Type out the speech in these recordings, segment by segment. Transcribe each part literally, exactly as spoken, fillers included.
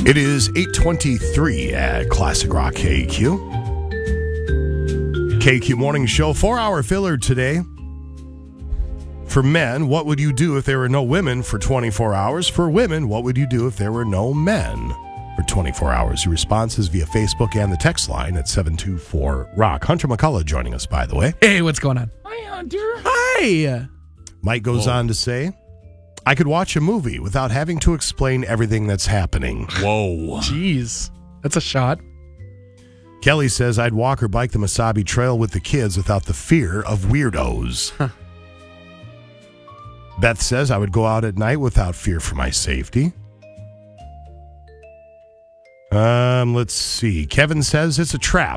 It is eight twenty-three at Classic Rock K Q. K Q Morning Show, four-hour filler today. For men, what would you do if there were no women for twenty-four hours? For women, what would you do if there were no men for twenty-four hours? Your responses via Facebook and the text line at seven two four rock. Hunter McCullough joining us, by the way. Hey, what's going on? Hi, Hunter. Hi. Mike goes on to say, I could watch a movie without having to explain everything that's happening. Whoa. Jeez. That's a shot. Kelly says, I'd walk or bike the Mesabi Trail with the kids without the fear of weirdos. Huh. Beth says, I would go out at night without fear for my safety. Um, let's see. Kevin says, it's a trap.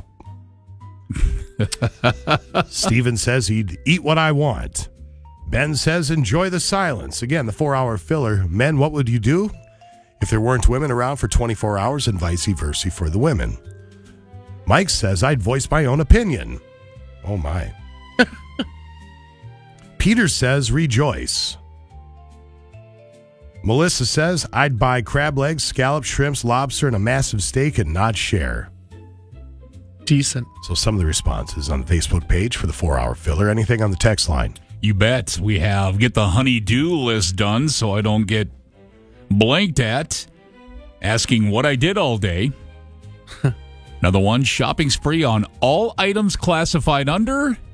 Steven says, he'd eat what I want. Ben says, enjoy the silence. Again, the four-hour filler. Men, what would you do if there weren't women around for twenty-four hours, and vice versa for the women? Mike says, I'd voice my own opinion. Oh, my. Peter says, rejoice. Melissa says, I'd buy crab legs, scalloped shrimps, lobster, and a massive steak and not share. Decent. So some of the responses on the Facebook page for the four-hour filler. Anything on the text line? You bet. We have get the honey-do list done so I don't get blanked at. Asking what I did all day. Another one, shopping spree on all items classified under